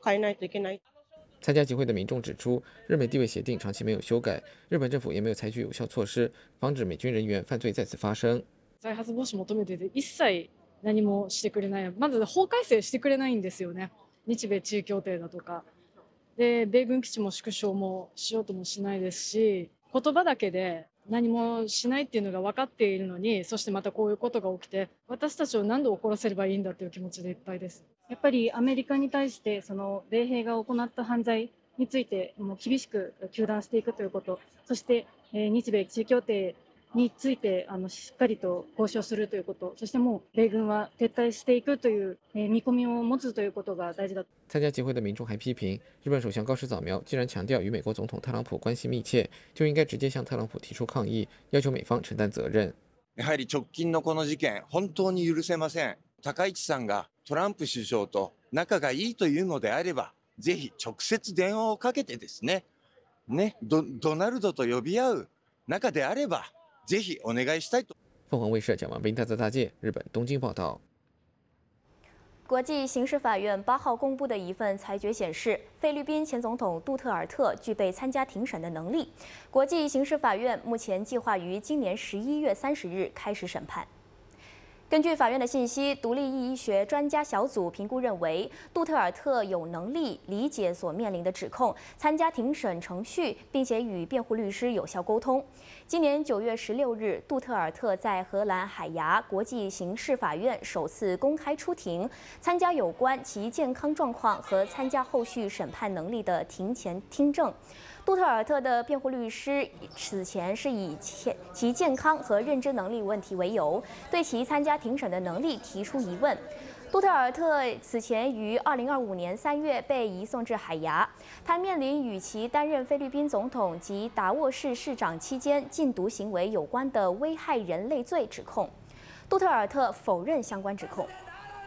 変えないといけない。 参加集会的民众指出，日美地位协定长期没有修改，日本政府也没有采取有效措施，防止美军人员犯罪再次发生。 再発防止求めてて一切何もしてくれない。まず法改正してくれないんですよね。日米地位協定だとか。で、米軍基地も縮小もしようともしないですし、言葉だけで何もしないっていうのが分かっているのに、そしてまたこういうことが起きて、私たちを何度怒らせればいいんだという気持ちでいっぱいです。 やっぱりアメリカに対してその米兵が行った犯罪についてもう厳しく糾弾していくということ、そして日米地位協定についてしっかりと交渉するということ、そしてもう米軍は撤退していくという見込みを持つということが大事だ。 参加集会的民众还批评，日本首相高市早苗既然强调与美国总统特朗普关系密切，就应该直接向特朗普提出抗议，要求美方承担责任。 やはり直近のこの事件、本当に許せません。高市さんがトランプ首相と仲がいいというのであれば、ぜひ直接電話をかけてですね、ドナルドと呼び合う仲であれば。ぜひお願いしたいと。 凤凰卫视蒋万斌、大泽大介，日本东京报道。 国际刑事法院8号公布的一份裁决显示，菲律宾前总统杜特尔特具备参加庭审的能力。国际刑事法院目前计划于今年11月30日开始审判。根据法院的信息，独立医学专家小组评估认为，杜特尔特有能力理解所面临的指控，参加庭审程序，并且与辩护律师有效沟通。今年9月16日，杜特尔特在荷兰海牙国际刑事法院首次公开出庭，参加有关其健康状况和参加后续审判能力的庭前听证。杜特尔特的辩护律师此前是以其健康和认知能力问题为由，对其参加庭审的能力提出疑问。杜特尔特此前于2025年3月被移送至海牙，他面临与其担任菲律宾总统及达沃市市长期间禁毒行为有关的危害人类罪指控。杜特尔特否认相关指控。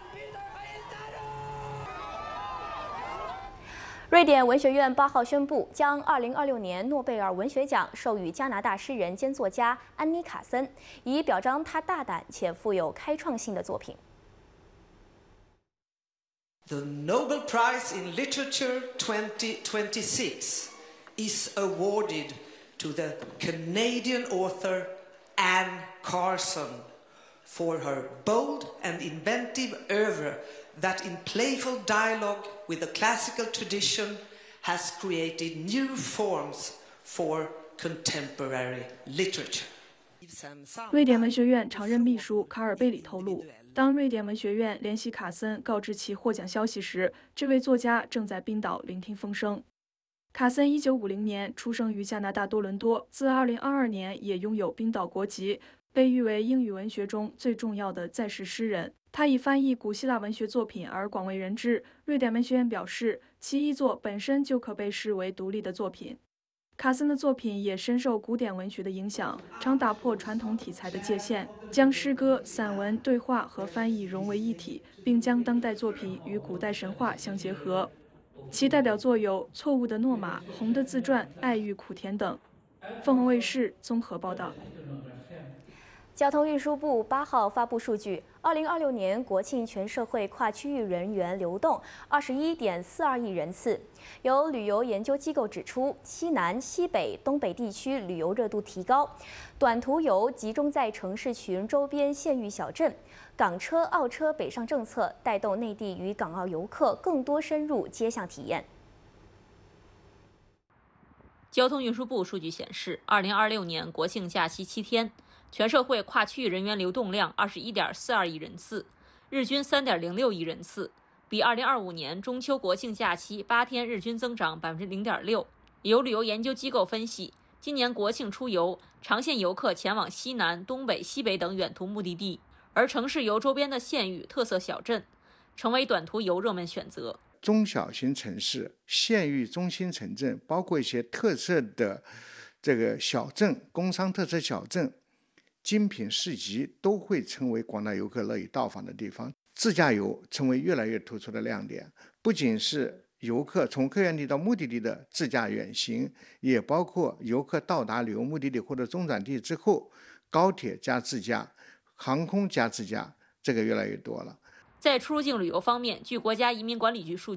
瑞典文学院8号宣布，将2026年诺贝尔文学奖授予加拿大诗人兼作家安妮·卡森，以表彰他大胆且富有开创性的作品。 The Nobel Prize in Literature 2026 is awarded to the Canadian author Anne Carson for her bold and inventive oeuvre that in playful dialogue with the classical tradition has created new forms for contemporary literature. 瑞典文学院常任秘书卡尔贝里透露，当瑞典文学院联系卡森告知其获奖消息时，这位作家正在冰岛聆听风声。卡森1950年出生于加拿大多伦多，自2022年也拥有冰岛国籍，被誉为英语文学中最重要的在世诗人。他以翻译古希腊文学作品而广为人知。瑞典文学院表示，其遗作本身就可被视为独立的作品。卡森的作品也深受古典文学的影响，常打破传统题材的界限，将诗歌、散文、对话和翻译融为一体，并将当代作品与古代神话相结合。其代表作有《错误的诺玛》《红的自传》《爱欲苦甜》等。凤凰卫视综合报道。 交通运输部8号发布数据，2026年国庆全社会跨区域人员流动21.42亿人次。有旅游研究机构指出，西南、西北、东北地区旅游热度提高，短途游集中在城市群周边县域小镇，港车、澳车北上政策带动内地与港澳游客更多深入街巷体验。 交通运输部数据显示，2026年国庆假期7天。全社会跨区域人员流动量21.42亿人次，日均3.06亿人次，比2025年中秋国庆假期8天日均增长0.6%。有旅游研究机构分析，今年国庆出游，长线游客前往西南、东北、西北等远途目的地，而城市游周边的县域、特色小镇，成为短途游热门选择。 中小型城市、县域中心城镇，包括一些特色的这个小镇、工商特色小镇。精品市集都会成为广大游客乐意到访的地方，自驾游成为越来越突出的亮点。不仅是游客从客源地到目的地的自驾远行，也包括游客到达旅游目的地或者中转地之后，高铁加自驾、航空加自驾，这个越来越多了。 在出入境旅游方面，据国家移民管理局数据，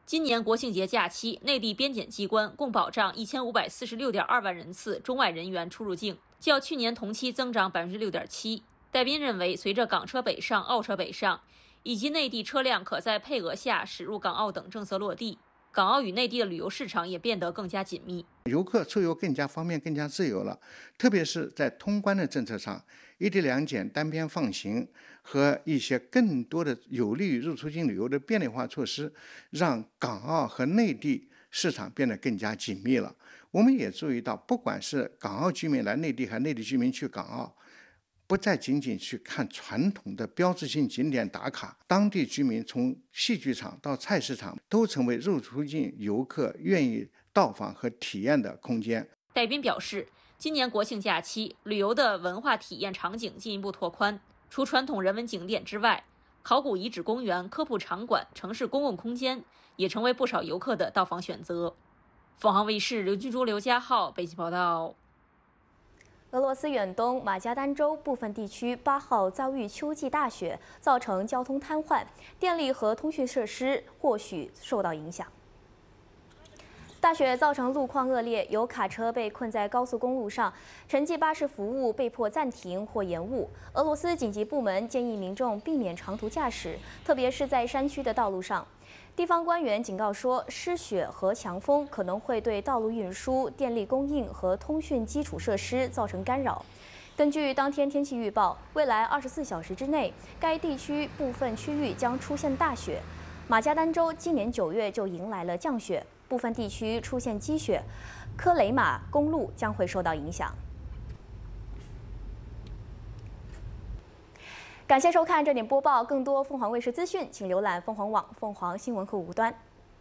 今年国庆节假期，内地边检机关共保障1546.2万人次中外人员出入境，较去年同期增长6.7%。戴斌认为，随着港车北上、澳车北上，以及内地车辆可在配额下驶入港澳等政策落地，港澳与内地的旅游市场也变得更加紧密， 游客出游更加方便、更加自由了。特别是在通关的政策上，一地两检、单边放行和一些更多的有利于入出境旅游的便利化措施，让港澳和内地市场变得更加紧密了。我们也注意到，不管是港澳居民来内地，还是内地居民去港澳，不再仅仅去看传统的标志性景点打卡，当地居民从戏剧场到菜市场都成为入出境游客愿意到访和体验的空间。 戴斌表示，今年国庆假期，旅游的文化体验场景进一步拓宽，除传统人文景点之外，考古遗址公园、科普场馆、城市公共空间也成为不少游客的到访选择。凤凰卫视刘俊珠、刘家浩北京报道。 俄罗斯远东马加丹州部分地区8号遭遇秋季大雪，造成交通瘫痪，电力和通讯设施或许受到影响。大雪造成路况恶劣，有卡车被困在高速公路上，城际巴士服务被迫暂停或延误。俄罗斯紧急部门建议民众避免长途驾驶，特别是在山区的道路上。地方官员警告说，湿雪和强风可能会对道路运输、电力供应和通讯基础设施造成干扰。根据当天天气预报，未来24小时之内，该地区部分区域将出现大雪。马加丹州今年9月就迎来了降雪，部分地区出现积雪，科雷马公路将会受到影响。感谢收看这点播报，更多凤凰卫视资讯，请浏览凤凰网、凤凰新闻客户端。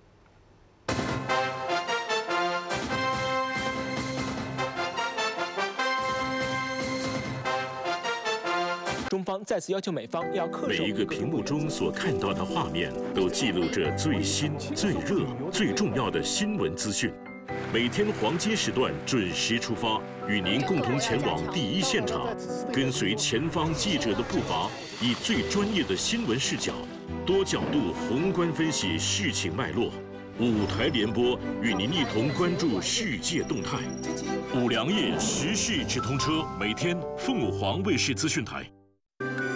中方再次要求美方要恪守每一个屏幕中所看到的画面，都记录着最新、最热、最重要的新闻资讯。每天黄金时段准时出发，与您共同前往第一现场，跟随前方记者的步伐，以最专业的新闻视角、多角度宏观分析事情脉络。5台联播，与您一同关注世界动态。5粮液时事直通车，每天凤凰卫视资讯台。